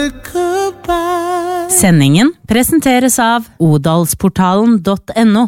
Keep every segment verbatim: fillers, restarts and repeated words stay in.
Sendingen presenteres av odalsportalen punkt no.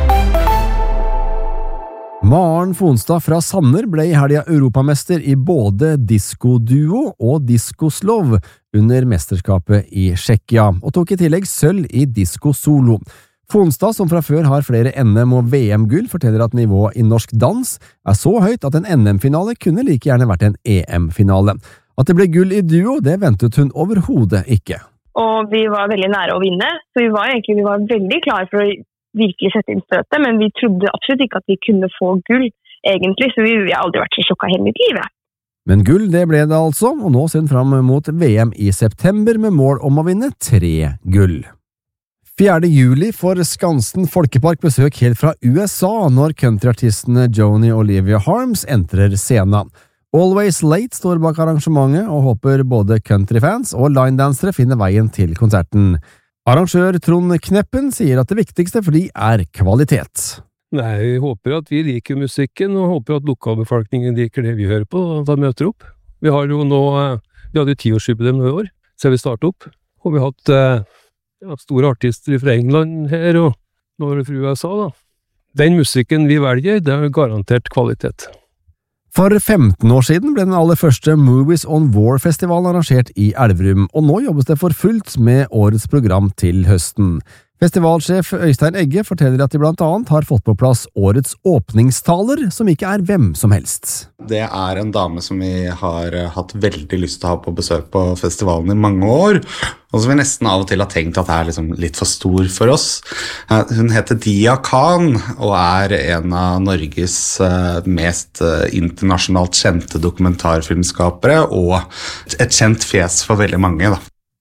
Maren Fonstad fra Sanner ble i helga europamester i både diskoduo og diskoslov under mesterskapet i Tsjekkia, og tok i tillegg sølv i diskosolo. Fonstad, som fra før har flere N M- og V M-gull, forteller at nivået i norsk dans er så høyt at en N M-finale kunne like gjerne vært en E M-finale. At det ble gull i duo, det ventet hun overhodet ikke. Og vi var veldig nære å vinne, så vi var egentlig vi var veldig klare for å virkelig sette inn støtet, men vi trodde absolutt ikke at vi kunne få gull, egentlig, så vi, vi har aldri vært så sjokka hele mitt liv. Men gull, det ble det altså, og nå ser hun fram mot V M i september med mål om å vinne tre gull. fjerde juli får Skansen Folkepark besøk helt fra U S A når countryartistene Joni og Olivia Harms entrer scenen. Always Late står bak arrangementet og håper både countryfans og linedansere finner veien til konserten. Arrangør Trond Kneppen sier at det viktigste for de er kvalitet. Nei, vi håper at vi liker musikken, og håper at lokalbefolkningen liker det vi hører på, og da møter opp. Vi har jo nå, vi hadde jo tiårsjubileum i år, så vi startet opp, og vi har hatt ja, store artister fra England her, og nå er det fra U S A da. Den musikken vi velger, det er garantert kvalitet. For femten år siden ble den aller første Movies on War-festivalen arrangert i Elverum, og nå jobbes det for fullt med årets program til høsten. Festivalsjef Øystein Egge forteller at de blant annet har fått på plass årets åpningstaler, som ikke er hvem som helst. Det er en dame som vi har hatt veldig lyst til å ha på besøk på festivalen i mange år, og som vi nesten av og til har tenkt at det er liksom litt for stor for oss. Hun heter Dia Khan, og er en av Norges mest internasjonalt kjente dokumentarfilmskapere, og et kjent fjes for veldig mange, da.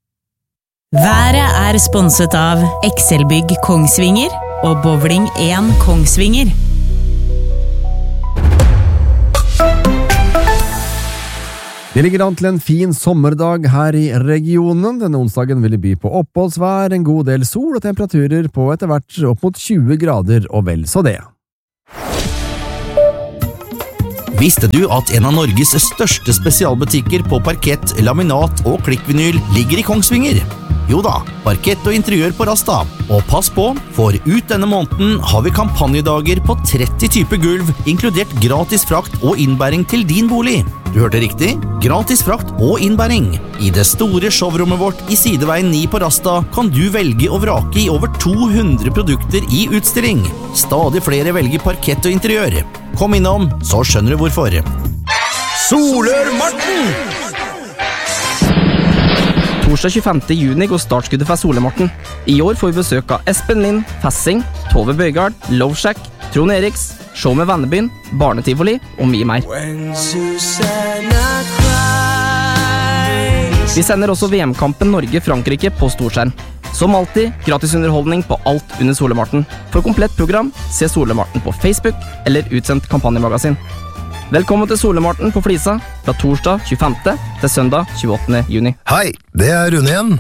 Været er sponset av Excelbygg Kongsvinger og Bowling én Kongsvinger. Det ligger an til en fin sommerdag her i regionen. Denne onsdagen vil det by på oppholdsvær, en god del sol og temperaturer på etter hvert opp mot tjue grader og vel så det. Visste du at en av Norges største spesialbutikker på parkett, laminat og klikkvinyl ligger i Kongsvinger? Jo da, parkett og interiør på Rasta. Og pass på, for ut denne måneden har vi kampanjedager på tretti typer gulv, inkludert gratis frakt og innbæring til din bolig. Du hørte riktig? Gratis frakt og innbæring. I det store showrommet vårt i Sideveien ni på Rasta kan du velge å vrake i over to hundre produkter i utstilling. Stadig flere velger parkett og interiør. Kom innom, så skjønner du hvorfor. Solør Marten! Torsdag tjuefemte juni går startskuddet for Solemarten. I år får vi besøk av Espen Lind, Fassing, Tove Bøygard, Loveshack, Trond Eriks, Show med Vennebyen, Barnetivoli og mye mer. Vi sender også V M-kampen Norge-Frankrike på storskjerm. Som alltid, gratis underholdning på alt under Solemarten. For komplett program, se Solemarten på Facebook eller utsendt kampanjemagasin. Velkommen til Solemarten på Flisa, fra torsdag tjuefemte til søndag tjueåttende juni. Hei, det er Rune igjen.